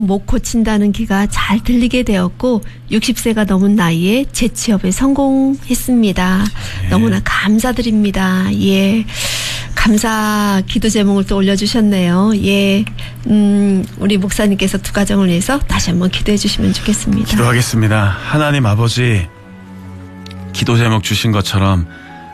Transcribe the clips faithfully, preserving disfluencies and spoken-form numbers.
목 고친다는 귀가 잘 들리게 되었고 육십 세가 넘은 나이에 재취업에 성공했습니다. 네. 너무나 감사드립니다. 예, 감사 기도 제목을 또 올려주셨네요. 예, 음, 우리 목사님께서 두 가정을 위해서 다시 한번 기도해 주시면 좋겠습니다. 기도하겠습니다. 하나님 아버지, 기도 제목 주신 것처럼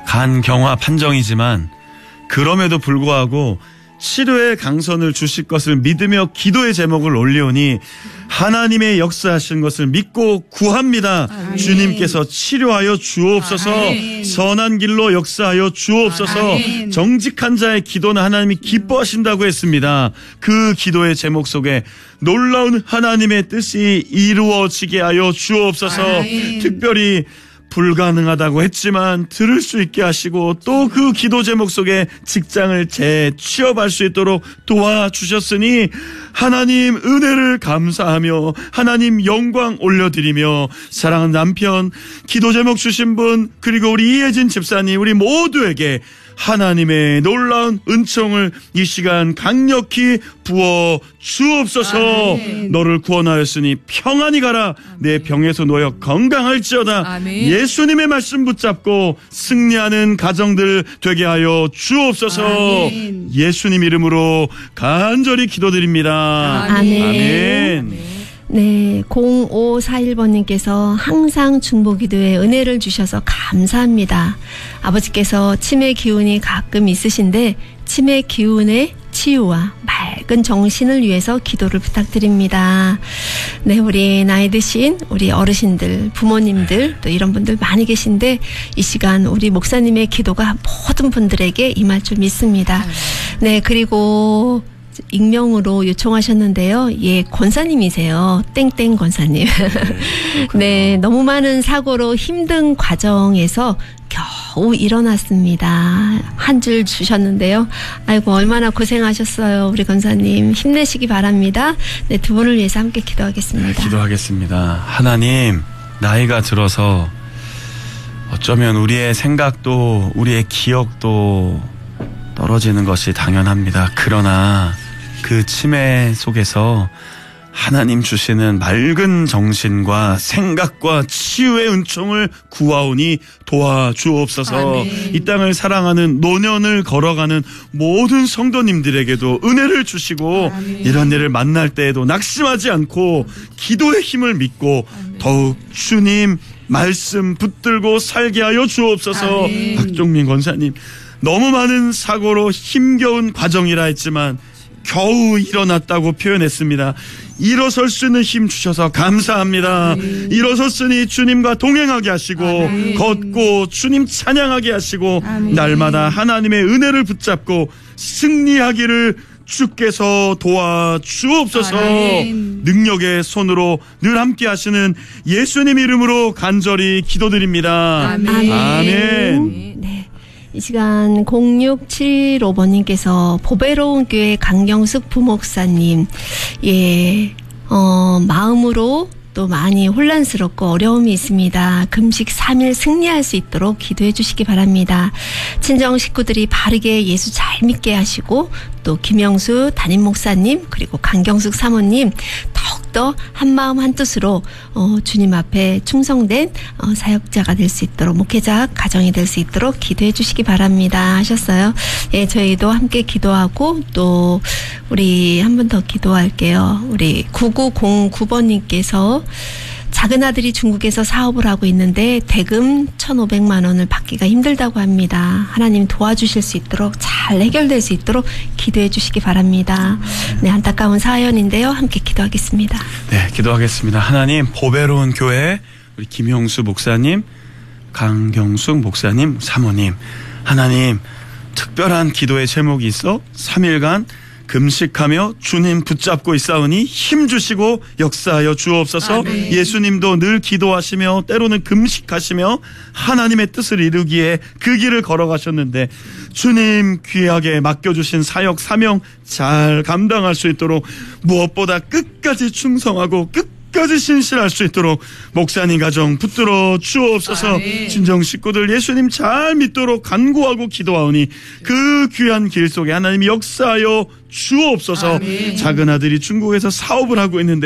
간경화 판정이지만 그럼에도 불구하고 치료의 강선을 주실 것을 믿으며 기도의 제목을 올리오니 하나님의 역사하신 것을 믿고 구합니다. 아멘. 주님께서 치료하여 주옵소서. 아멘. 선한 길로 역사하여 주옵소서. 아멘. 정직한 자의 기도는 하나님이 기뻐하신다고 했습니다. 그 기도의 제목 속에 놀라운 하나님의 뜻이 이루어지게 하여 주옵소서. 아멘. 특별히 불가능하다고 했지만 들을 수 있게 하시고 또 그 기도 제목 속에 직장을 재취업할 수 있도록 도와주셨으니 하나님 은혜를 감사하며 하나님 영광 올려드리며 사랑하는 남편, 기도 제목 주신 분, 그리고 우리 이혜진 집사님, 우리 모두에게 하나님의 놀라운 은총을 이 시간 강력히 부어 주옵소서. 아멘. 너를 구원하였으니 평안히 가라. 아멘. 내 병에서 놓여 건강할지어다. 아멘. 예수님의 말씀 붙잡고 승리하는 가정들 되게 하여 주옵소서. 아멘. 예수님 이름으로 간절히 기도드립니다. 아멘. 아멘. 네, 공오사일 번님께서 항상 중보기도에 은혜를 주셔서 감사합니다. 아버지께서 치매 기운이 가끔 있으신데 치매 기운의 치유와 맑은 정신을 위해서 기도를 부탁드립니다. 네, 우리 나이 드신 우리 어르신들, 부모님들 또 이런 분들 많이 계신데 이 시간 우리 목사님의 기도가 모든 분들에게 임할 줄 믿습니다. 네, 그리고 익명으로 요청하셨는데요. 예, 권사님이세요. 땡땡 권사님. 네, 네, 너무 많은 사고로 힘든 과정에서 겨우 일어났습니다. 한 줄 주셨는데요. 아이고, 얼마나 고생하셨어요. 우리 권사님 힘내시기 바랍니다. 네, 두 분을 위해서 함께 기도하겠습니다. 네, 기도하겠습니다. 하나님, 나이가 들어서 어쩌면 우리의 생각도 우리의 기억도 떨어지는 것이 당연합니다. 그러나 그 치매 속에서 하나님 주시는 맑은 정신과 생각과 치유의 은총을 구하오니 도와주옵소서. 아멘. 이 땅을 사랑하는 노년을 걸어가는 모든 성도님들에게도 은혜를 주시고 아멘. 이런 일을 만날 때에도 낙심하지 않고 기도의 힘을 믿고 아멘. 더욱 주님 말씀 붙들고 살게 하여 주옵소서. 아멘. 박종민 권사님, 너무 많은 사고로 힘겨운 과정이라 했지만 겨우 일어났다고 표현했습니다. 일어설 수 있는 힘 주셔서 감사합니다. 아멘. 일어섰으니 주님과 동행하게 하시고 아멘. 걷고 주님 찬양하게 하시고 아멘. 날마다 하나님의 은혜를 붙잡고 승리하기를 주께서 도와주옵소서. 아멘. 능력의 손으로 늘 함께 하시는 예수님 이름으로 간절히 기도드립니다. 아멘. 아멘. 아멘. 네. 이 시간 공육칠오 번님께서 보배로운 교회 강경숙 부목사님, 예, 어, 마음으로 또 많이 혼란스럽고 어려움이 있습니다. 금식 삼 일 승리할 수 있도록 기도해 주시기 바랍니다. 친정 식구들이 바르게 예수 잘 믿게 하시고 또 김영수 담임 목사님 그리고 강경숙 사모님 더욱더 한마음 한뜻으로 어, 주님 앞에 충성된 어, 사역자가 될 수 있도록, 목회자 가정이 될 수 있도록 기도해 주시기 바랍니다 하셨어요. 예, 저희도 함께 기도하고 또 우리 한 번 더 기도할게요. 우리 구구공구 번님께서 작은 아들이 중국에서 사업을 하고 있는데 대금 천오백만 원을 받기가 힘들다고 합니다. 하나님 도와주실 수 있도록, 잘 해결될 수 있도록 기도해 주시기 바랍니다. 네, 안타까운 사연인데요. 함께 기도하겠습니다. 네, 기도하겠습니다. 하나님, 보배로운 교회 우리 김용수 목사님, 강경숙 목사님, 사모님, 하나님 특별한 기도의 제목이 있어 삼 일간 금식하며 주님 붙잡고 있사오니 힘주시고 역사하여 주옵소서. 아멘. 예수님도 늘 기도하시며 때로는 금식하시며 하나님의 뜻을 이루기에 그 길을 걸어가셨는데 주님 귀하게 맡겨주신 사역 사명 잘 감당할 수 있도록 무엇보다 끝까지 충성하고 끝 끝까지 신실할 수 있도록 목사님 가정 붙들어 주옵소서. 아멘. 친정 식구들 예수님 잘 믿도록 간구하고 기도하오니 그 귀한 길 속에 하나님이 역사하여 주옵소서. 아멘. 작은 아들이 중국에서 사업을 하고 있는데